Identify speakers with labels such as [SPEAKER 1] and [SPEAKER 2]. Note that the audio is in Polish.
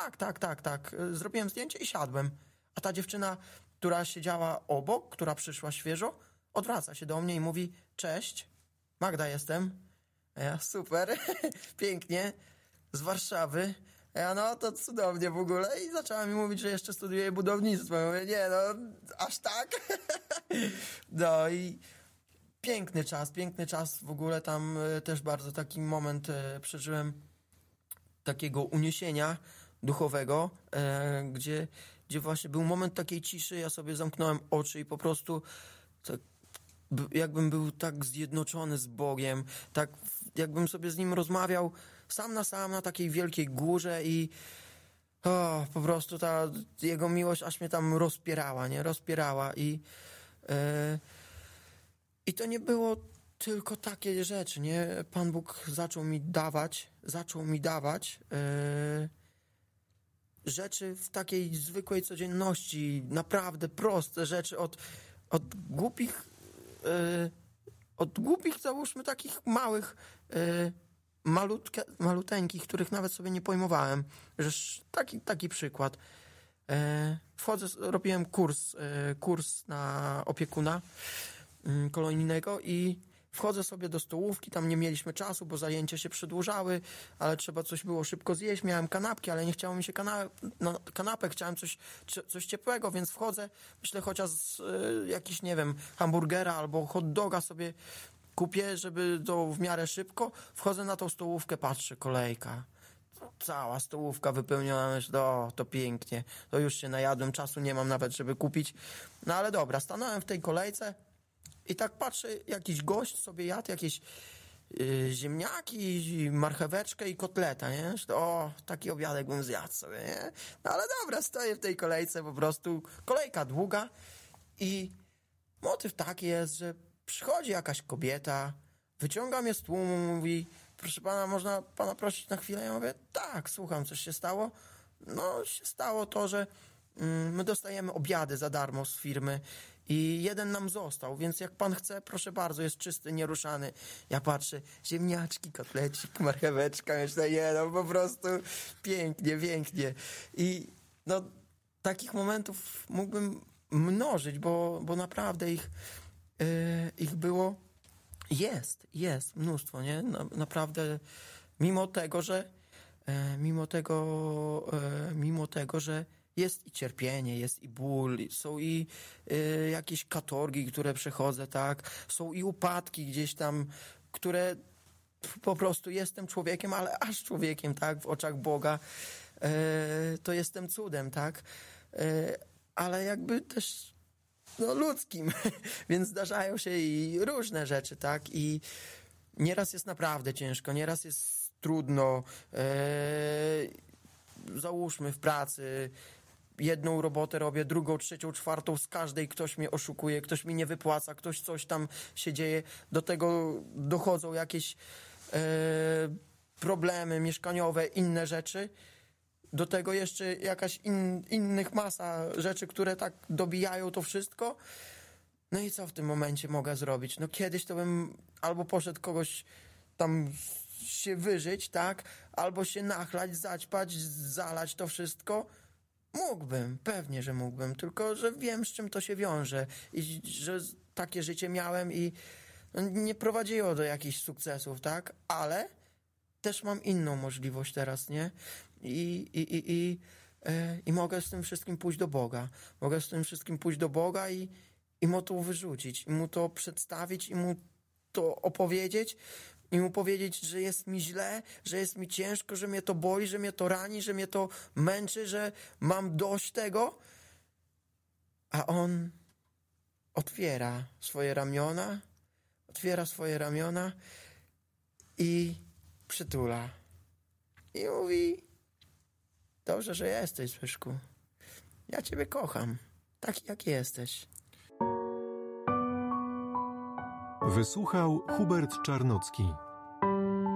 [SPEAKER 1] Tak. Zrobiłem zdjęcie i siadłem. A ta dziewczyna, która siedziała obok, która przyszła świeżo, odwraca się do mnie i mówi: cześć, Magda jestem. A ja: super, pięknie, z Warszawy. A ja: no to cudownie w ogóle. I zaczęła mi mówić, że jeszcze studiuje budownictwo. Ja mówię: nie no, aż tak? No i piękny czas w ogóle. Tam też bardzo taki moment przeżyłem takiego uniesienia duchowego, gdzie właśnie był moment takiej ciszy. Ja sobie zamknąłem oczy i po prostu tak, jakbym był tak zjednoczony z Bogiem, tak jakbym sobie z Nim rozmawiał sam na takiej wielkiej górze i po prostu ta Jego miłość aż mnie tam rozpierała i to nie było tylko takie rzeczy, nie? Pan Bóg zaczął mi dawać rzeczy w takiej zwykłej codzienności, naprawdę proste rzeczy od głupich, załóżmy, takich małych, maluteńkich, których nawet sobie nie pojmowałem. Taki przykład. Robiłem kurs na opiekuna kolonijnego i wchodzę sobie do stołówki, tam nie mieliśmy czasu, bo zajęcia się przedłużały, ale trzeba coś było szybko zjeść, miałem kanapki, ale nie chciało mi się kanapek, chciałem coś ciepłego, więc wchodzę, myślę chociaż jakiś, nie wiem, hamburgera albo hot doga sobie kupię, żeby to w miarę szybko. Wchodzę na tą stołówkę, patrzę, kolejka. Cała stołówka wypełniona, myślę: to pięknie, to już się najadłem, czasu nie mam nawet, żeby kupić. No ale dobra, stanąłem w tej kolejce i tak patrzę, jakiś gość sobie jadł jakieś ziemniaki, marcheweczkę i kotleta, nie? Myślę: taki obiadek bym zjadł sobie, nie? No ale dobra, stoję w tej kolejce, po prostu kolejka długa i motyw taki jest, że przychodzi jakaś kobieta, wyciąga mnie z tłumu, mówi: proszę pana, można pana prosić na chwilę? Ja mówię: tak, słucham, coś się stało? No, się stało to, że my dostajemy obiady za darmo z firmy i jeden nam został, więc jak pan chce, proszę bardzo, jest czysty, nieruszany. Ja patrzę, ziemniaczki, kotlecik, marcheweczka, myślę: po prostu pięknie. I no, takich momentów mógłbym mnożyć, bo naprawdę ich było, jest mnóstwo, nie? Naprawdę, mimo tego, że jest i cierpienie, jest i ból, są i jakieś katorgi, które przechodzę, tak? Są i upadki gdzieś tam, które po prostu jestem człowiekiem, ale aż człowiekiem, tak? W oczach Boga. To jestem cudem, tak? Ale jakby też ludzkim, więc zdarzają się i różne rzeczy, tak? I nieraz jest naprawdę ciężko, nieraz jest trudno. Załóżmy w pracy jedną robotę robię, drugą, trzecią, czwartą, z każdej ktoś mnie oszukuje, ktoś mi nie wypłaca, ktoś coś tam się dzieje, do tego dochodzą jakieś problemy mieszkaniowe, inne rzeczy, do tego jeszcze jakaś innych masa rzeczy, które tak dobijają to wszystko. No i co w tym momencie mogę zrobić? No kiedyś to bym albo poszedł kogoś tam się wyżyć, tak? Albo się nachlać, zaćpać, zalać to wszystko. Mógłbym, pewnie, że mógłbym, tylko że wiem, z czym to się wiąże i że takie życie miałem i nie prowadziło do jakichś sukcesów, tak? Ale też mam inną możliwość teraz, nie? I mogę z tym wszystkim pójść do Boga. Mogę z tym wszystkim pójść do Boga i mu to wyrzucić, i mu to przedstawić, i mu to opowiedzieć, i mu powiedzieć, że jest mi źle, że jest mi ciężko, że mnie to boli, że mnie to rani, że mnie to męczy, że mam dość tego. A on otwiera swoje ramiona i przytula. I mówi: dobrze, że jesteś, Zbyszku. Ja ciebie kocham, taki jak jesteś.
[SPEAKER 2] Wysłuchał Hubert Czarnocki.